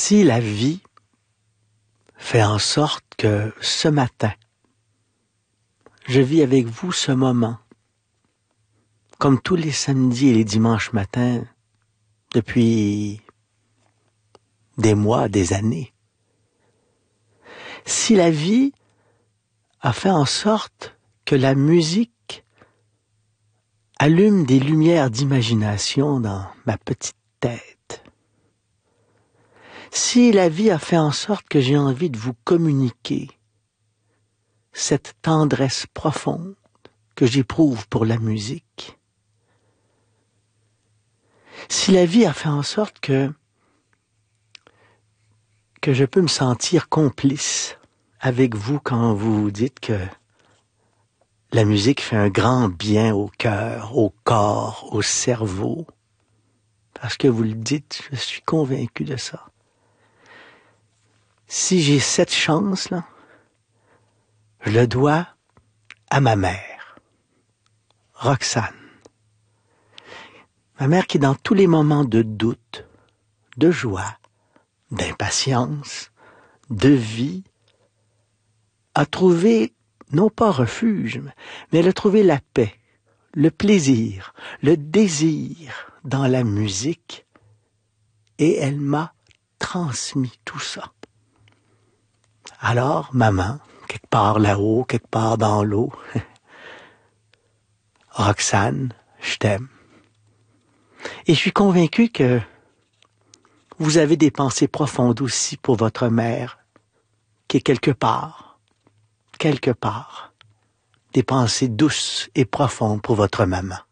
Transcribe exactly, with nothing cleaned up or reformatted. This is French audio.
Si la vie fait en sorte que ce matin, je vis avec vous ce moment, comme tous les samedis et les dimanches matins, depuis des mois, des années. Si la vie a fait en sorte que la musique allume des lumières d'imagination dans ma petite tête, si la vie a fait en sorte que j'ai envie de vous communiquer cette tendresse profonde que j'éprouve pour la musique, si la vie a fait en sorte que que je peux me sentir complice avec vous quand vous dites que la musique fait un grand bien au cœur, au corps, au cerveau, parce que vous le dites, je suis convaincu de ça. Si j'ai cette chance-là, je le dois à ma mère, Roxane. Ma mère qui, dans tous les moments de doute, de joie, d'impatience, de vie, a trouvé, non pas refuge, mais elle a trouvé la paix, le plaisir, le désir dans la musique, et elle m'a transmis tout ça. Alors, maman, quelque part là-haut, quelque part dans l'eau, Roxane, je t'aime. Et je suis convaincu que vous avez des pensées profondes aussi pour votre mère, qui est quelque part, quelque part, des pensées douces et profondes pour votre maman.